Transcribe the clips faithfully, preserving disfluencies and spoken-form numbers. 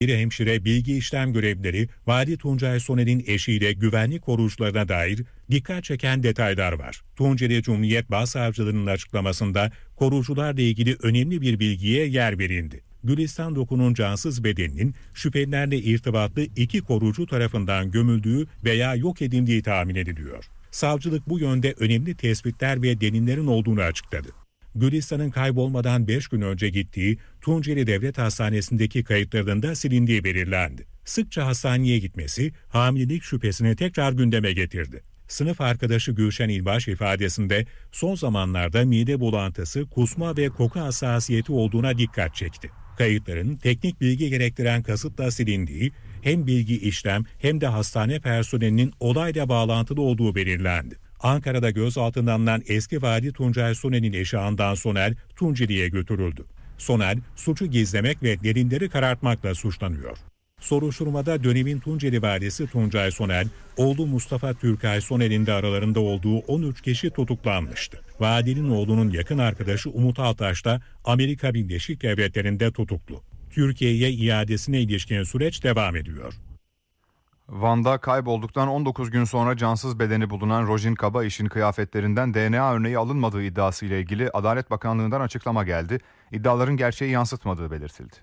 Bir hemşire bilgi işlem görevlileri Vali Tuncay Soner'in eşiyle güvenlik koruyucularına dair dikkat çeken detaylar var. Tunceli Cumhuriyet Başsavcılığı'nın açıklamasında koruyucularla ilgili önemli bir bilgiye yer verildi. Gülistan Doku'nun cansız bedeninin şüphelilerle irtibatlı iki koruyucu tarafından gömüldüğü veya yok edildiği tahmin ediliyor. Savcılık bu yönde önemli tespitler ve delillerin olduğunu açıkladı. Gülistan'ın kaybolmadan beş gün önce gittiği Tunceli Devlet Hastanesi'ndeki kayıtlarının da silindiği belirlendi. Sıkça hastaneye gitmesi hamilelik şüphesini tekrar gündeme getirdi. Sınıf arkadaşı Gülşen İlbaş ifadesinde son zamanlarda mide bulantısı, kusma ve koku hassasiyeti olduğuna dikkat çekti. Kayıtların teknik bilgi gerektiren kasıtla silindiği, hem bilgi işlem hem de hastane personelinin olayla bağlantılı olduğu belirlendi. Ankara'da gözaltına alınan eski vali Tuncay Soner'in eşi Handan Soner Tunceli'ye götürüldü. Soner, suçu gizlemek ve delilleri karartmakla suçlanıyor. Soruşturmada dönemin Tunceli valisi Tuncay Soner, oğlu Mustafa Türkay Soner'in de aralarında olduğu on üç kişi tutuklanmıştı. Valinin oğlunun yakın arkadaşı Umut Altaş da Amerika Birleşik Devletleri'nde tutuklu. Türkiye'ye iadesine ilişkin süreç devam ediyor. Van'da kaybolduktan on dokuz gün sonra cansız bedeni bulunan Rojin Kabayiş'in kıyafetlerinden D N A örneği alınmadığı iddiası ile ilgili Adalet Bakanlığı'ndan açıklama geldi. İddiaların gerçeği yansıtmadığı belirtildi.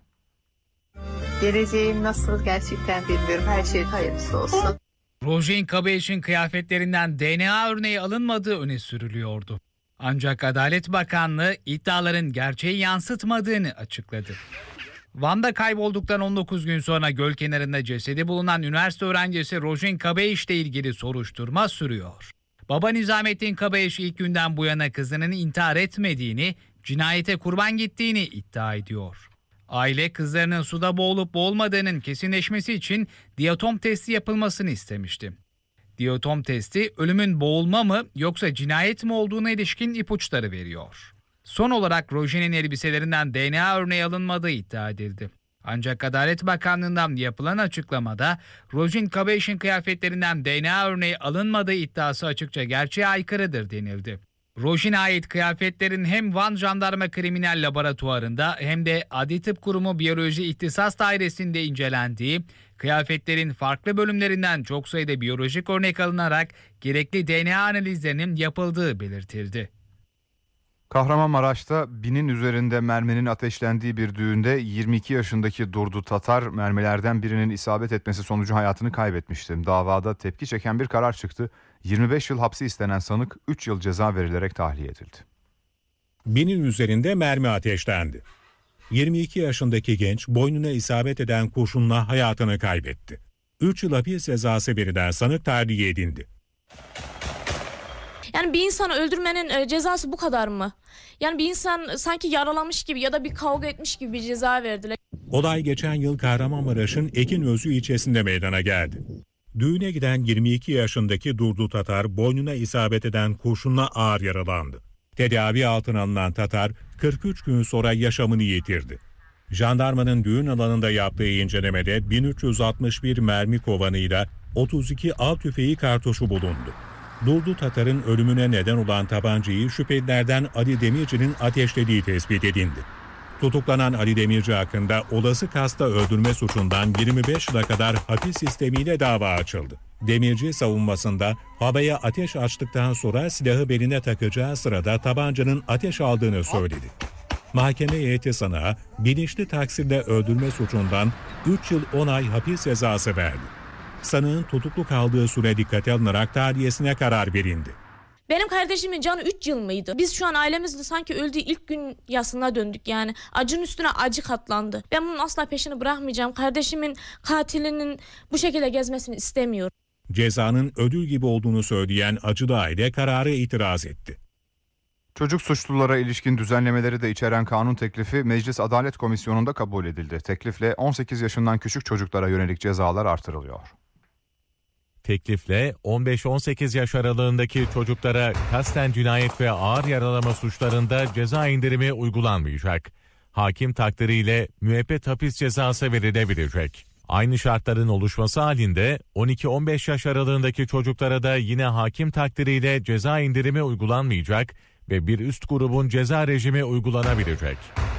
Geleceğim nasıl gerçekten bilmiyorum. Her şey hayırlısı olsun. Rojin Kabayiş'in kıyafetlerinden D N A örneği alınmadığı öne sürülüyordu. Ancak Adalet Bakanlığı iddiaların gerçeği yansıtmadığını açıkladı. Van'da kaybolduktan on dokuz gün sonra göl kenarında cesedi bulunan üniversite öğrencisi Rojin Kabayiş ile ilgili soruşturma sürüyor. Baba Nizamettin Kabayiş ilk günden bu yana kızının intihar etmediğini, cinayete kurban gittiğini iddia ediyor. Aile kızlarının suda boğulup boğulmadığının kesinleşmesi için diatom testi yapılmasını istemişti. Diatom testi ölümün boğulma mı yoksa cinayet mi olduğuna ilişkin ipuçları veriyor. Son olarak Rojin'in elbiselerinden D N A örneği alınmadığı iddia edildi. Ancak Adalet Bakanlığı'ndan yapılan açıklamada Rojin Kabayiş'in kıyafetlerinden D N A örneği alınmadığı iddiası açıkça gerçeğe aykırıdır denildi. Rojin'e ait kıyafetlerin hem Van Jandarma Kriminal Laboratuvarı'nda hem de Adli Tıp Kurumu Biyoloji İhtisas Dairesi'nde incelendiği, kıyafetlerin farklı bölümlerinden çok sayıda biyolojik örnek alınarak gerekli D N A analizlerinin yapıldığı belirtildi. Kahramanmaraş'ta binin üzerinde merminin ateşlendiği bir düğünde yirmi iki yaşındaki Durdu Tatar mermilerden birinin isabet etmesi sonucu hayatını kaybetmişti. Davada tepki çeken bir karar çıktı. yirmi beş yıl hapsi istenen sanık üç yıl ceza verilerek tahliye edildi. Binin üzerinde mermi ateşlendi. yirmi iki yaşındaki genç boynuna isabet eden kurşunla hayatını kaybetti. üç yıl hapis cezası verilen sanık tahliye edildi. Yani bir insanı öldürmenin cezası bu kadar mı? Yani bir insan sanki yaralamış gibi ya da bir kavga etmiş gibi bir ceza verdiler. Olay geçen yıl Kahramanmaraş'ın Ekinözü ilçesinde meydana geldi. Düğüne giden yirmi iki yaşındaki Durdu Tatar boynuna isabet eden kurşunla ağır yaralandı. Tedavi altına alınan Tatar kırk üç gün sonra yaşamını yitirdi. Jandarmanın düğün alanında yaptığı incelemede bin üç yüz altmış bir mermi kovanıyla otuz iki av tüfeği kartuşu bulundu. Durdu Tatar'ın ölümüne neden olan tabancayı şüphelilerden Ali Demirci'nin ateşlediği tespit edildi. Tutuklanan Ali Demirci hakkında olası kasta öldürme suçundan yirmi beş yıla kadar hapis sistemiyle dava açıldı. Demirci savunmasında havaya ateş açtıktan sonra silahı beline takacağı sırada tabancanın ateş aldığını söyledi. Mahkeme heyeti sanığa bilinçli taksirle öldürme suçundan üç yıl on ay hapis cezası verdi. Sanığın tutuklu kaldığı süre dikkate alınarak tahliyesine karar verildi. Benim kardeşimin canı üç yıl mıydı? Biz şu an ailemizle sanki öldüğü ilk gün yasına döndük yani. Acının üstüne acı katlandı. Ben bunun asla peşini bırakmayacağım. Kardeşimin katilinin bu şekilde gezmesini istemiyorum. Cezanın ödül gibi olduğunu söyleyen acılı aile kararı itiraz etti. Çocuk suçlulara ilişkin düzenlemeleri de içeren kanun teklifi Meclis Adalet Komisyonu'nda kabul edildi. Teklifle on sekiz yaşından küçük çocuklara yönelik cezalar artırılıyor. Teklifle on beş on sekiz yaş aralığındaki çocuklara kasten cinayet ve ağır yaralama suçlarında ceza indirimi uygulanmayacak. Hakim takdiriyle müebbet hapis cezası verilebilecek. Aynı şartların oluşması halinde on iki on beş yaş aralığındaki çocuklara da yine hakim takdiriyle ceza indirimi uygulanmayacak ve bir üst grubun ceza rejimi uygulanabilecek.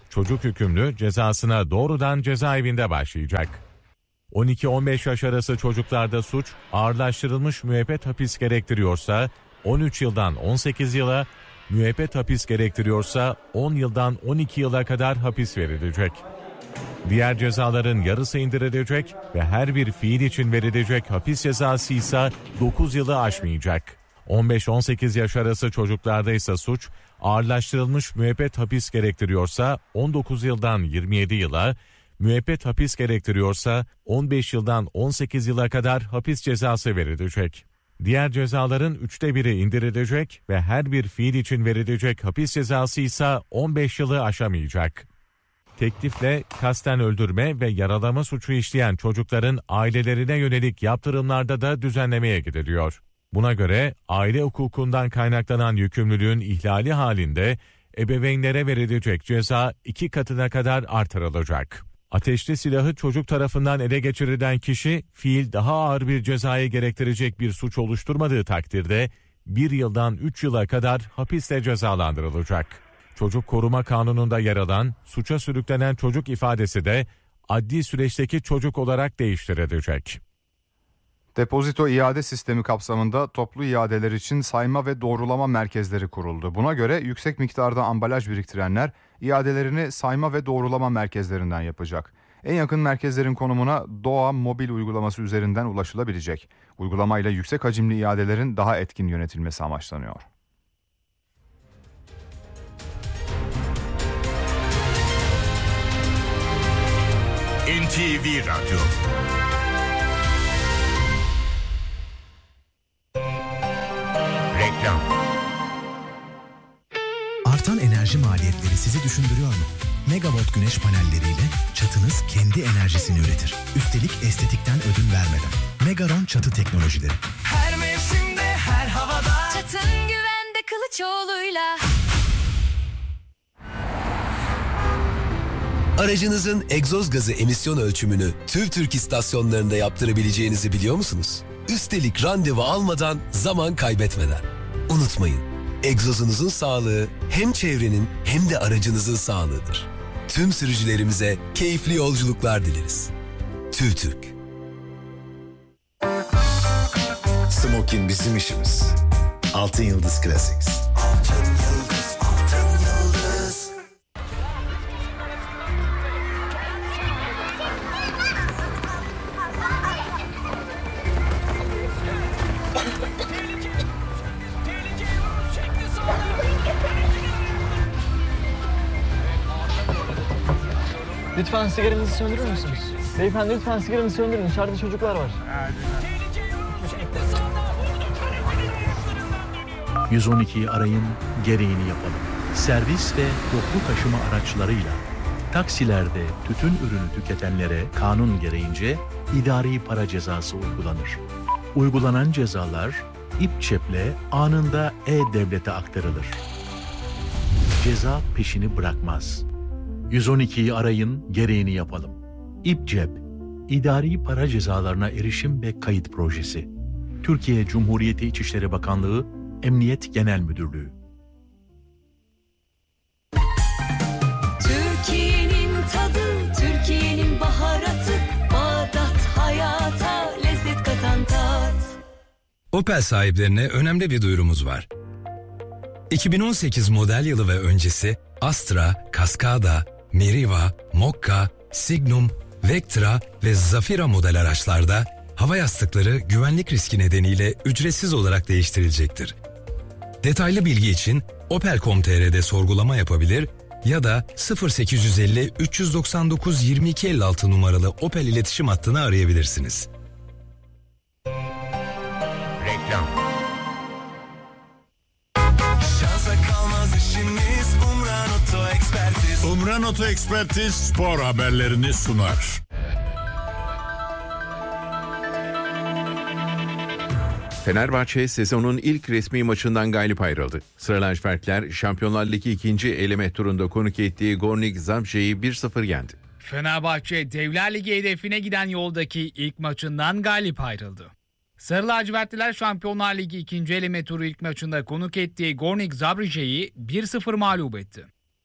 Çocuk hükümlü cezasına doğrudan cezaevinde başlayacak. on iki on beş yaş arası çocuklarda suç ağırlaştırılmış müebbet hapis gerektiriyorsa on üç yıldan on sekiz yıla, müebbet hapis gerektiriyorsa on yıldan on iki yıla kadar hapis verilecek. Diğer cezaların yarısı indirilecek ve her bir fiil için verilecek hapis cezası ise dokuz yılı aşmayacak. on beş on sekiz yaş arası çocuklarda ise suç ağırlaştırılmış müebbet hapis gerektiriyorsa on dokuz yıldan yirmi yedi yıla, müebbet hapis gerektiriyorsa on beş yıldan on sekiz yıla kadar hapis cezası verilecek. Diğer cezaların üçte biri indirilecek ve her bir fiil için verilecek hapis cezası ise on beş yılı aşamayacak. Teklifle kasten öldürme ve yaralama suçu işleyen çocukların ailelerine yönelik yaptırımlarda da düzenlemeye gidiliyor. Buna göre aile hukukundan kaynaklanan yükümlülüğün ihlali halinde ebeveynlere verilecek ceza iki katına kadar artırılacak. Ateşli silahı çocuk tarafından ele geçirilen kişi fiil daha ağır bir cezayı gerektirecek bir suç oluşturmadığı takdirde bir yıldan üç yıla kadar hapisle cezalandırılacak. Çocuk Koruma Kanunu'nda yer alan suça sürüklenen çocuk ifadesi de adli süreçteki çocuk olarak değiştirilecek. Depozito iade sistemi kapsamında toplu iadeler için sayma ve doğrulama merkezleri kuruldu. Buna göre yüksek miktarda ambalaj biriktirenler iadelerini sayma ve doğrulama merkezlerinden yapacak. En yakın merkezlerin konumuna Doğa mobil uygulaması üzerinden ulaşılabilecek. Uygulamayla yüksek hacimli iadelerin daha etkin yönetilmesi amaçlanıyor. N T V Radyo. Reklam. Artan enerji maliyetleri sizi düşündürüyor mu? Megavolt güneş panelleriyle çatınız kendi enerjisini üretir. Üstelik estetikten ödün vermeden. Megaron çatı teknolojileri. Her mevsimde, her havada. Çatın güvende Kılıçoğlu'yla. Aracınızın egzoz gazı emisyon ölçümünü TÜVTÜRK istasyonlarında yaptırabileceğinizi biliyor musunuz? Üstelik randevu almadan, zaman kaybetmeden. Unutmayın, egzozunuzun sağlığı hem çevrenin hem de aracınızın sağlığıdır. Tüm sürücülerimize keyifli yolculuklar dileriz. TÜVTÜRK. Smokin bizim işimiz. Altın Yıldız Classics. Altın Yıldız, Altın Yıldız. Lütfen sigaranızı söndürür müsünüz? Beyefendi lütfen sigaranızı söndürün. Dışarıda çocuklar var. yüz on ikiyi arayın, gereğini yapalım. Servis ve toplu taşıma araçlarıyla taksilerde tütün ürünü tüketenlere kanun gereğince idari para cezası uygulanır. Uygulanan cezalar İPÇEP'le anında E-Devlet'e aktarılır. Ceza peşini bırakmaz. yüz on ikiyi arayın, gereğini yapalım. İPCEP, İdari Para Cezalarına Erişim ve Kayıt Projesi. Türkiye Cumhuriyeti İçişleri Bakanlığı, Emniyet Genel Müdürlüğü. Türkiye'nin tadı, Türkiye'nin baharatı, Bağdat hayata lezzet katan tat. Opel sahiplerine önemli bir duyurumuz var. iki bin on sekiz model yılı ve öncesi Astra, Cascada, Meriva, Mokka, Signum, Vectra ve Zafira model araçlarda hava yastıkları güvenlik riski nedeniyle ücretsiz olarak değiştirilecektir. Detaylı bilgi için opel nokta com nokta t r'de sorgulama yapabilir ya da sıfır sekiz yüz elli üç yüz doksan dokuz yirmi iki elli altı numaralı Opel iletişim hattını arayabilirsiniz. Reklam. Şansa kalmaz işimiz Umran Oto Ekspertiz. Umran Oto Ekspertiz spor haberlerini sunar. Fenerbahçe sezonun ilk resmi maçından galip ayrıldı. Sıra lacivertler Şampiyonlar Ligi ikinci eleme turunda konuk ettiği Gornik Zabrze'yi bir sıfır yendi. Fenerbahçe Devler Ligi hedefine giden yoldaki ilk maçından galip ayrıldı. Sarı lacivertliler Şampiyonlar Ligi ikinci eleme turu ilk maçında konuk ettiği Gornik Zabrze'yi bir sıfır mağlup etti.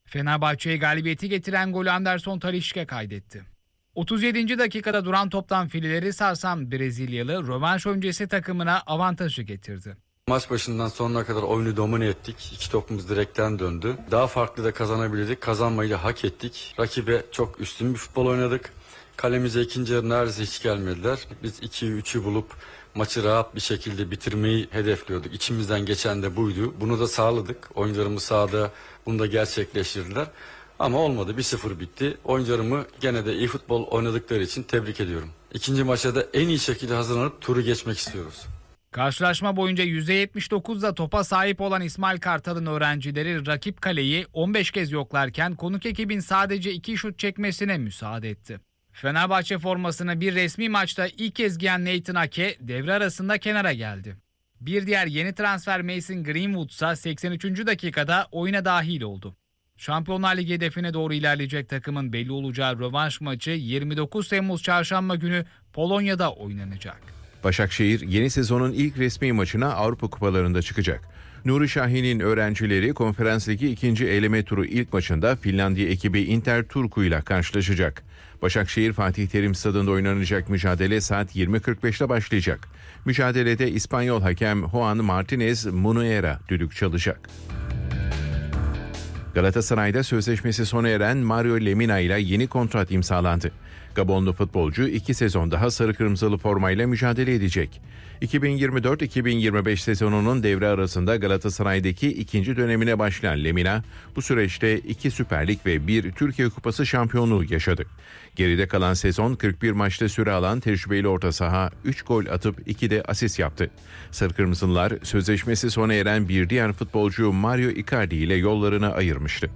Fenerbahçe'ye galibiyeti getiren golü Anderson Talisca kaydetti. otuz yedinci dakikada duran toptan fileleri sarsan Brezilyalı rövanş öncesi takımına avantajı getirdi. Maç başından sonuna kadar oyunu domine ettik. İki topumuz direkten döndü. Daha farklı da kazanabilirdik. Kazanmayı da hak ettik. Rakibe çok üstün bir futbol oynadık. Kalemize ikinci yarı neredeyse hiç gelmediler. Biz ikiyi üçü bulup maçı rahat bir şekilde bitirmeyi hedefliyorduk. İçimizden geçen de buydu. Bunu da sağladık. Oyuncularımız sahada bunu da gerçekleştirdiler. Ama olmadı. bir sıfır bitti. Oyuncularımı gene de iyi futbol oynadıkları için tebrik ediyorum. İkinci maça da en iyi şekilde hazırlanıp turu geçmek istiyoruz. Karşılaşma boyunca yüzde yetmiş dokuzda topa sahip olan İsmail Kartal'ın öğrencileri rakip kaleyi on beş kez yoklarken konuk ekibin sadece iki şut çekmesine müsaade etti. Fenerbahçe formasını bir resmi maçta ilk kez giyen Nathan Ake devre arasında kenara geldi. Bir diğer yeni transfer Mason Greenwood ise seksen üçüncü dakikada oyuna dahil oldu. Şampiyonlar Ligi hedefine doğru ilerleyecek takımın belli olacağı rövanş maçı yirmi dokuz Temmuz Çarşamba günü Polonya'da oynanacak. Başakşehir yeni sezonun ilk resmi maçına Avrupa Kupalarında çıkacak. Nuri Şahin'in öğrencileri Konferans Ligi ikinci eleme turu ilk maçında Finlandiya ekibi Inter Turku ile karşılaşacak. Başakşehir Fatih Terim Stadında oynanacak mücadele saat yirmi kırk beşte başlayacak. Mücadelede İspanyol hakem Juan Martinez Munuera düdük çalacak. Galatasaray'da sözleşmesi sona eren Mario Lemina ile yeni kontrat imzalandı. Gabonlu futbolcu iki sezon daha sarı kırmızılı formayla mücadele edecek. iki bin yirmi dört iki bin yirmi beş sezonunun devre arasında Galatasaray'daki ikinci dönemine başlayan Lemina, bu süreçte iki Süper Lig ve bir Türkiye Kupası şampiyonluğu yaşadı. Geride kalan sezon kırk bir maçta süre alan tecrübeli orta saha üç gol atıp iki de asist yaptı. Sarı Kırmızılılar sözleşmesi sona eren bir diğer futbolcu Mario Icardi ile yollarını ayırmıştı.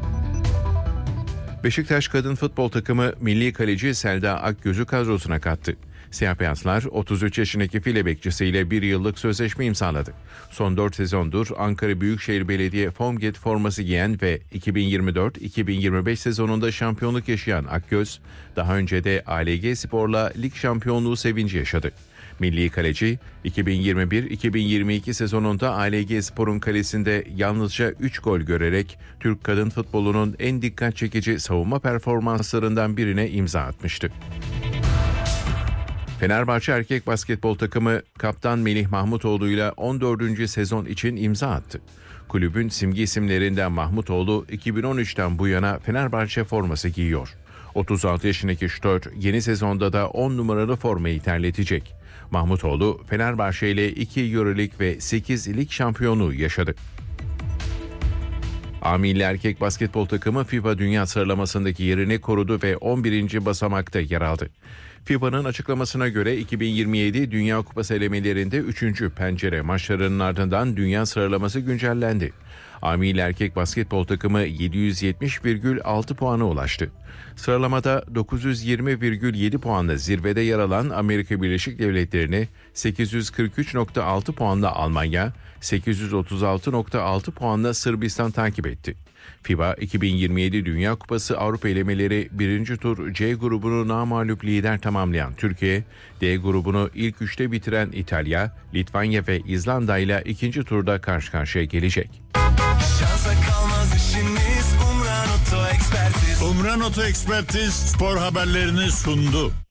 Beşiktaş kadın futbol takımı milli kaleci Selda Akgöz'ü kadrosuna kattı. Siyah beyazlar otuz üç yaşındaki file bekçisiyle bir yıllık sözleşme imzaladı. Son dört sezondur Ankara Büyükşehir Belediye Formget forması giyen ve iki bin yirmi dört iki bin yirmi beş sezonunda şampiyonluk yaşayan Akgöz, daha önce de A L G Spor'la lig şampiyonluğu sevinci yaşadı. Milli kaleci iki bin yirmi bir iki bin yirmi iki sezonunda A L G Spor'un kalesinde yalnızca üç gol görerek Türk kadın futbolunun en dikkat çekici savunma performanslarından birine imza atmıştı. Fenerbahçe erkek basketbol takımı kaptan Melih Mahmutoğlu ile on dördüncü sezon için imza attı. Kulübün simge isimlerinden Mahmutoğlu iki bin on üçten bu yana Fenerbahçe forması giyiyor. otuz altı yaşındaki şutör yeni sezonda da on numaralı formayı terletecek. Mahmutoğlu Fenerbahçe ile iki Euroleague ve sekiz lig şampiyonluğu yaşadı. A milli erkek basketbol takımı FIFA Dünya Sıralaması'ndaki yerini korudu ve on birinci basamakta yer aldı. FIFA'nın açıklamasına göre iki bin yirmi yedi Dünya Kupası elemelerinde üçüncü pencere maçlarının ardından dünya sıralaması güncellendi. A milli erkek basketbol takımı yedi yüz yetmiş virgül altı puana ulaştı. Sıralamada dokuz yüz yirmi virgül yedi puanla zirvede yer alan Amerika Birleşik Devletleri'ni sekiz yüz kırk üç virgül altı puanla Almanya, sekiz yüz otuz altı virgül altı puanla Sırbistan takip etti. FIBA iki bin yirmi yedi Dünya Kupası Avrupa elemeleri birinci tur C grubunu namağlup lider tamamlayan Türkiye, D grubunu ilk üçte bitiren İtalya, Litvanya ve İzlanda ile ikinci turda karşı karşıya gelecek. Şansa kalmaz işimiz Umran Oto Ekspertiz. Umran Oto Ekspertiz spor haberlerini sundu.